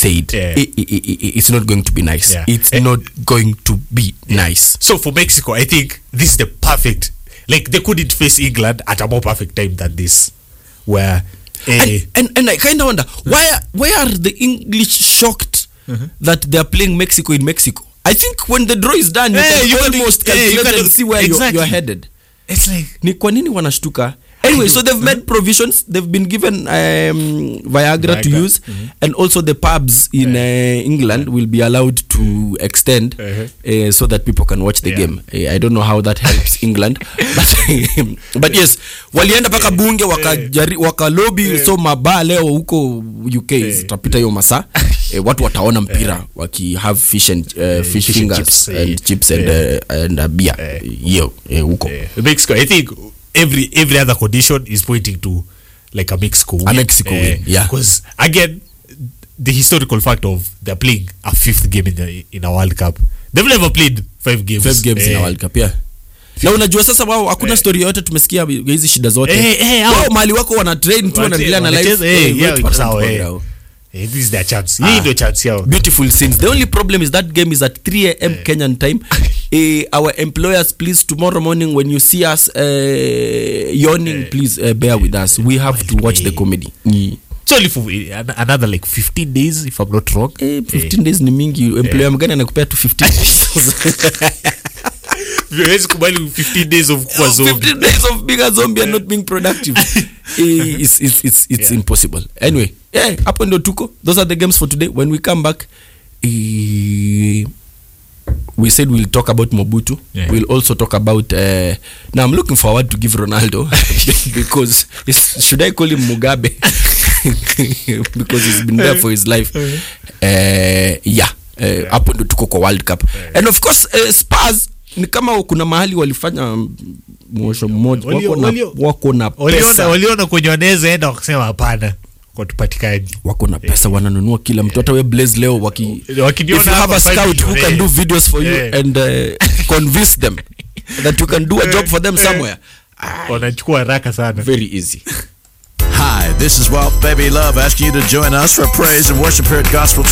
said, it's not going to be nice. It's not going to be nice. So for Mexico, I think this is the perfect, like they couldn't face England at a more perfect time than this, where and I kind of wonder why are the English shocked that they are playing Mexico in Mexico? I think when the draw is done, you can almost calculate and see where you're headed. It's like, ni kwa nini wanashtuka? Anyway, so they've made provisions. They've been given Viagra to use, and also the pubs in England will be allowed to extend so that people can watch the game. I don't know how that helps England, but yes, walienda paka bunge waka lobby, so mabaa leo huko UK zitapita hiyo masaa. Watu wataona mpira waki have fish fingers and chips and beer huko. Mexico, I think every other condition is pointing to like a Mexico win. Because again, the historical fact of they're playing a 5th game in a World Cup. They've never played 5 games in a World Cup. Na unajua sasa wao hakuna story yote tumesikia hizi shida zote. Wao mali wako wana train tu wanaendelea na life. This is their chance. The chance yao. Beautiful scenes. The only problem is that game is at 3 a.m. Kenyan time. Our employers, please, tomorrow morning when you see us yawning, please bear with us. We have to watch the comedy. So only for another like 15 days, if I'm not wrong. 15 days ni mingi. Employer mgani anakupea to 15 days? Huwezi kubali 15 days of kuwa zombie. 15 days of being a zombie and not being productive. It's impossible. Anyway, hapo ndo tuko. Those are the games for today. When we come back, we said we'll talk about Mobutu. We'll also talk about now I'm looking forward to give Ronaldo because should I call him Mugabe? Because he's been there for his life. Hapo ndo tuko kwa World Cup. And of course Spurs ni kama kuna mahali walifanya mwosho mmoja wako na pesa. Waliona kwenye wanaweza enda wakasema hapana kwa tupatikane. Wako na pesa wananunua kila mtu. Hata we Blaze leo if you have a scout who can do videos for you and convince them that you can do a job for them somewhere. Wanachukua haraka sana. Very easy. Hi, this is Wealth Baby Love asking you to join us for praise and worship here at Gospel